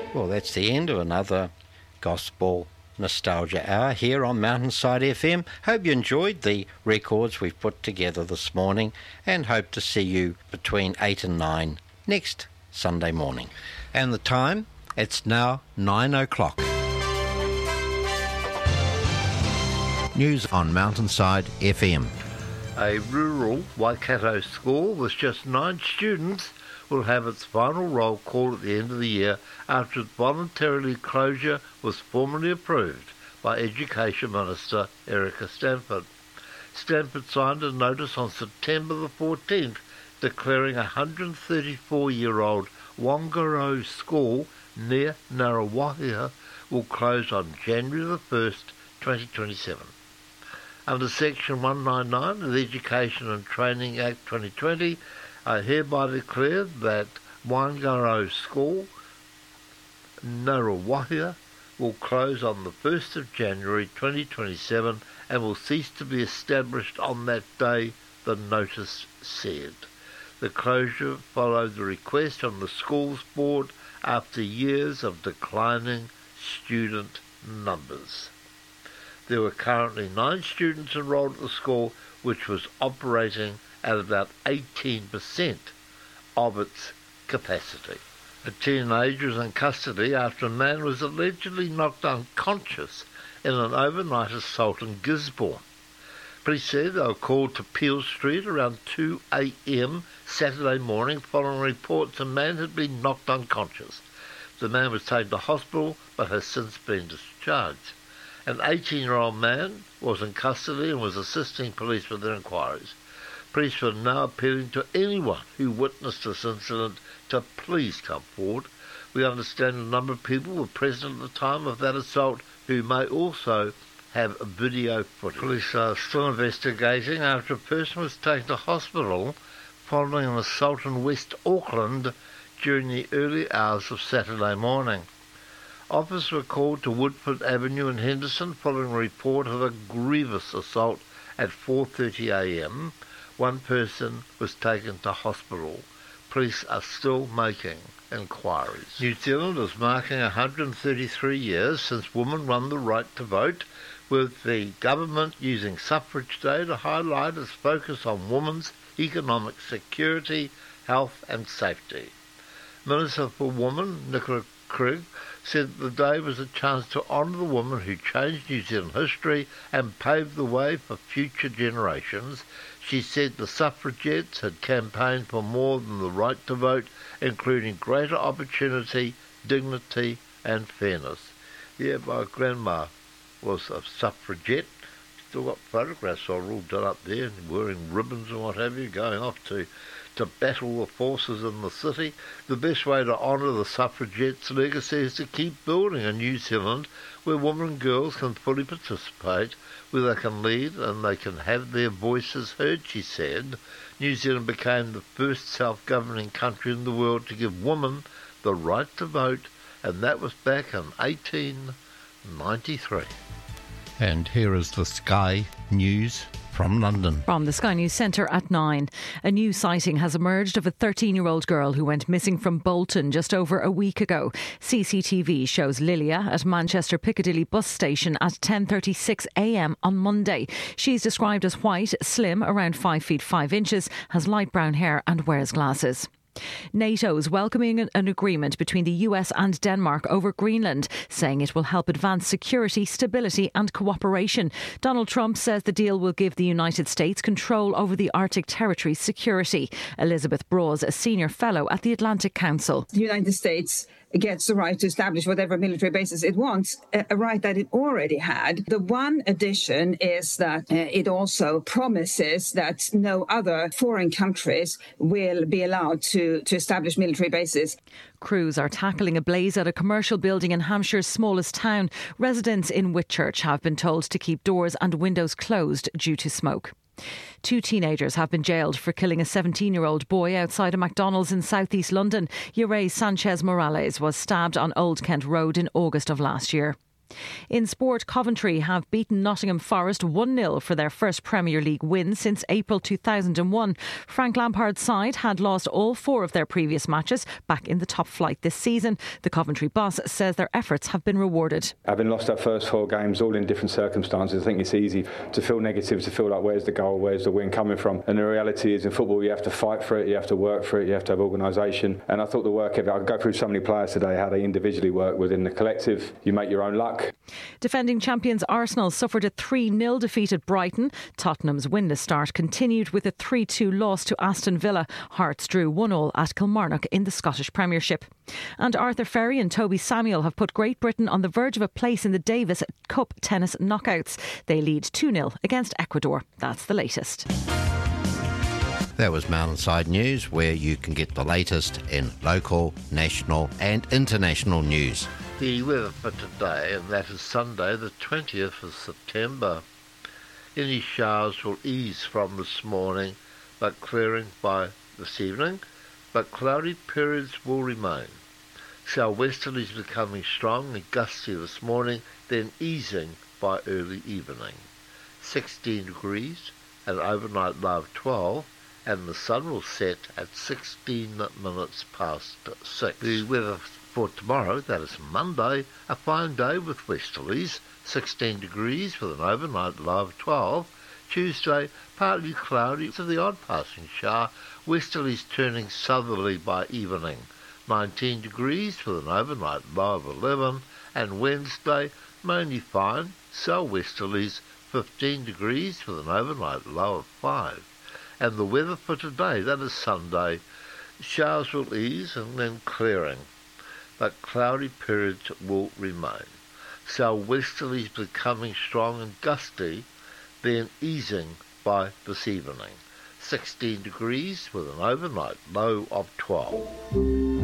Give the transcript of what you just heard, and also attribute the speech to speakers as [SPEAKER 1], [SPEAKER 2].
[SPEAKER 1] Well, that's the end of another Gospel Nostalgia Hour here on Mountainside FM. Hope you enjoyed the records we've put together this morning and hope to see you between 8 and 9 next Sunday morning. And the time, it's now 9 o'clock. News on Mountainside FM. A rural Waikato school with just 9 students will have its final roll call at the end of the year after its voluntary closure was formally approved by Education Minister Erica Stanford. Stanford signed a notice on September the 14th declaring a 134-year-old Whangarau school near Ngaruawahia will close on January the 1st, 2027. Under Section 199 of the Education and Training Act 2020, I hereby declare that Whangarau School, Ngaruawahia, will close on the 1st of January 2027 and will cease to be established on that day, the notice said. The closure followed the request from the school's board after years of declining student numbers. There were currently 9 students enrolled at the school, which was operating at about 18% of its capacity. A teenager is in custody after a man was allegedly knocked unconscious in an overnight assault in Gisborne. Police said they were called to Peel Street around 2 a.m. Saturday morning following reports a man had been knocked unconscious. The man was taken to hospital but has since been discharged. An 18-year-old man was in custody and was assisting police with their inquiries. Police are now appealing to anyone who witnessed this incident to please come forward. We understand a number of people were present at the time of that assault who may also have video footage. Police are still investigating after a person was taken to hospital following an assault in West Auckland during the early hours of Saturday morning. Officers were called to Woodford Avenue in Henderson following a report of a grievous assault at 4:30 a.m. One person was taken to hospital. Police are still making inquiries. New Zealand is marking 133 years since women won the right to vote, with the government using Suffrage Day to highlight its focus on women's economic security, health and safety. Minister for Women, Nicola Craig, said the day was a chance to honour the women who changed New Zealand history and paved the way for future generations. She said the suffragettes had campaigned for more than the right to vote, including greater opportunity, dignity and fairness. Yeah, my grandma was a suffragette. Still got photographs of her all done up there, wearing ribbons and what have you, going off to battle the forces in the city. The best way to honour the suffragettes' legacy is to keep building a New Zealand where women and girls can fully participate, where they can lead and they can have their voices heard, she said. New Zealand became the first self-governing country in the world to give women the right to vote, and that was back in 1893. And here is the Sky News from London.
[SPEAKER 2] From the Sky News Centre at 9. A new sighting has emerged of a 13-year-old girl who went missing from Bolton just over a week ago. CCTV shows Lilia at Manchester Piccadilly bus station at 10:36 a.m. on Monday. She's described as white, slim, around 5 feet 5 inches, has light brown hair and wears glasses. NATO is welcoming an agreement between the US and Denmark over Greenland, saying it will help advance security, stability and cooperation. Donald Trump says the deal will give the United States control over the Arctic territory's security. Elizabeth Broz, a senior fellow at the Atlantic Council.
[SPEAKER 3] The United States gets the right to establish whatever military bases it wants, a right that it already had. The one addition is that it also promises that no other foreign countries will be allowed to establish military bases.
[SPEAKER 2] Crews are tackling a blaze at a commercial building in Hampshire's smallest town. Residents in Whitchurch have been told to keep doors and windows closed due to smoke. 2 teenagers have been jailed for killing a 17-year-old boy outside a McDonald's in southeast London. Yerez Sanchez Morales was stabbed on Old Kent Road in August of last year. In sport, Coventry have beaten Nottingham Forest 1-0 for their first Premier League win since April 2001. Frank Lampard's side had lost all 4 of their previous matches back in the top flight this season. The Coventry boss says their efforts have been rewarded.
[SPEAKER 4] Having lost our first 4 games, all in different circumstances, I think it's easy to feel negative, to feel like where's the goal, where's the win coming from. And the reality is in football you have to fight for it, you have to work for it, you have to have organisation. And I thought the work, I go through so many players today, how they individually work within the collective. You make your own luck.
[SPEAKER 2] Defending champions Arsenal suffered a 3-0 defeat at Brighton. Tottenham's winless start continued with a 3-2 loss to Aston Villa. Hearts drew 1-1 at Kilmarnock in the Scottish Premiership. And Arthur Ferry and Toby Samuel have put Great Britain on the verge of a place in the Davis Cup tennis knockouts. They lead 2-0 against Ecuador. That's the latest.
[SPEAKER 5] That was Mountainside News, where you can get the latest in local, national and international news.
[SPEAKER 1] The weather for today, and that is Sunday the 20th of September. Any showers will ease from this morning, but clearing by this evening, but cloudy periods will remain. Southwesterlies becoming strong and gusty this morning, then easing by early evening. 16 degrees, and overnight low of 12, and the sun will set at 16 minutes past 6. The weather for tomorrow, that is Monday, a fine day with westerlies, 16 degrees with an overnight low of 12. Tuesday, partly cloudy with the odd passing shower, westerlies turning southerly by evening, 19 degrees with an overnight low of 11. And Wednesday, mainly fine, southwesterlies, 15 degrees with an overnight low of 5. And the weather for today, that is Sunday, showers will ease and then clearing, but cloudy periods will remain. Southwesterlies becoming strong and gusty, then easing by this evening. 16 degrees with an overnight low of 12.